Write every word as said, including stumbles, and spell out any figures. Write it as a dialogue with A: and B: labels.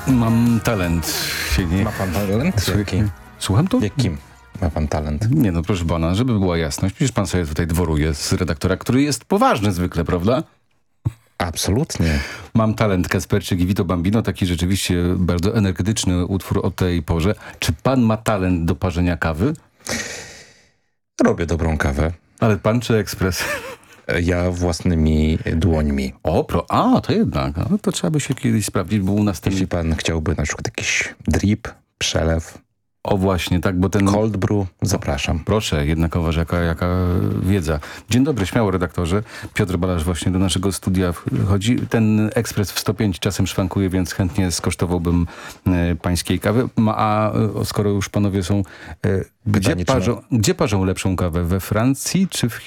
A: Mam talent. Siedzi.
B: Ma pan talent? Jaki?
A: Słucham to?
B: Jakim ma pan talent?
A: Nie no, proszę pana, żeby była jasność. Przecież pan sobie tutaj dworuje z redaktora, który jest poważny zwykle, prawda?
B: Absolutnie.
A: Mam talent, Kasperczyk i Vito Bambino, taki rzeczywiście bardzo energetyczny utwór o tej porze. Czy pan ma talent do parzenia kawy?
B: Robię dobrą kawę.
A: Ale pan czy ekspres?
B: Ja własnymi dłońmi.
A: O, pro, a, to jednak. No, to trzeba by się kiedyś sprawdzić, bo u nas ten...
B: Jeśli pan chciałby na przykład jakiś drip, przelew,
A: O właśnie, tak, bo ten...
B: cold brew, zapraszam.
A: Proszę, jednakowoż jaka, jaka wiedza. Dzień dobry, śmiało redaktorze. Piotr Balasz właśnie do naszego studia wchodzi. Ten ekspres w sto pięć czasem szwankuje, więc chętnie skosztowałbym e, pańskiej kawy. Ma, a e, skoro już panowie są... E, gdzie,
B: Pytanie, czy
A: parzą, gdzie parzą lepszą kawę? We Francji czy w